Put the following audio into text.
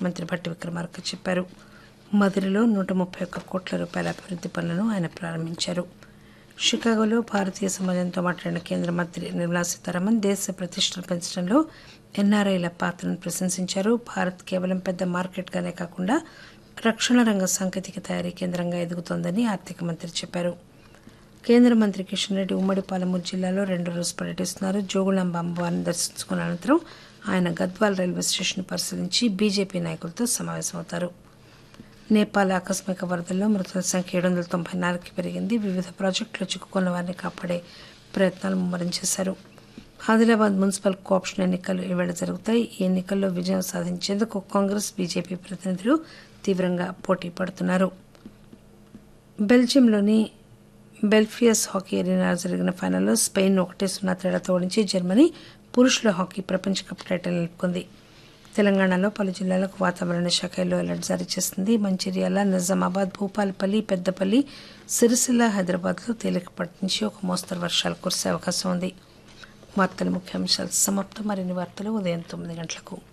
మంత్రి భట్టి విక్రమార్క చెప్పారు. మదురలో 131 కోట్ల రూపాయల అభివృద్ధి పనులను ఆయన ప్రారంభించారు. షికాగోలో భారతీయ సమాజంతో మాట్లాడిన కేంద్ర మంత్రి నిర్మలా సీతారామన్ దేశ ప్రతిష్టను పెంచడంలో ఎన్ఆర్ఐల పాత్రను ప్రశంసించారు. భారత్ కేవలం పెద్ద మార్కెట్గానే కాకుండా రక్షణ రంగ సాంకేతిక తయారీ కేంద్రంగా ఎదుగుతోందని ఆర్థిక మంత్రి చెప్పారు. కేంద్ర మంత్రి కిషన్ రెడ్డి ఉమ్మడి పాలమూరు జిల్లాలో 2 రోజులు పర్యటిస్తున్నారు. జోగులాంబ అమ్మవారిని దర్శించుకున్న అనంతరం ఆయన గద్వాల్ రైల్వే స్టేషన్ పరిశీలించి బీజేపీ నాయకులతో సమావేశమవుతారు. నేపాల్ ఆకస్మిక వరదల్లో మృతుల సంఖ్య 794కి పెరిగింది. వివిధ ప్రాజెక్టులో చిక్కుకున్న వారిని కాపాడే ప్రయత్నాలు ముమ్మరం చేశారు. ఆదిలాబాద్ మున్సిపల్ కోఆప్షన్ ఎన్నికలు ఈవేళ జరుగుతాయి. ఈ ఎన్నికల్లో విజయం సాధించేందుకు కాంగ్రెస్ బీజేపీ ప్రతినిధులు తీవ్రంగా పోటీ పడుతున్నారు. బెల్జియంలోని బెల్ఫియస్ హాకీ అరీనాలో జరిగిన ఫైనల్లో స్పెయిన్ 1-0 తేడాతో ఓడించి జర్మనీ పురుషుల హాకీ ప్రపంచ కప్ టైటిల్ నిలుపుకుంది. తెలంగాణలో పలు జిల్లాలకు వాతావరణ శాఖ ఎల్లో అలర్ట్ జారీ చేసింది. మంచిర్యాల, నిజామాబాద్, భూపాలపల్లి, పెద్దపల్లి, సిరిసిల్ల, హైదరాబాద్లో తేలికపాటి నుంచి ఒక మోస్తరు వర్షాలు కురిసే అవకాశం ఉంది. వార్తల ముఖ్యాంశాలు సమాప్తం. మరిన్ని వార్తలు ఉదయం 9 గంటలకు.